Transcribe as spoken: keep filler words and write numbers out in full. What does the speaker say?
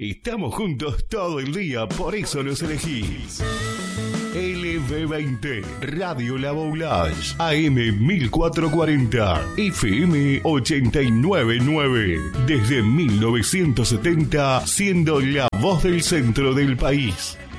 Estamos juntos todo el día, por eso los elegís. L V veinte, Radio La Boulage, A M mil cuatrocientos cuarenta, F M ochenta y nueve punto nueve. Desde mil novecientos setenta, siendo la voz del centro del país.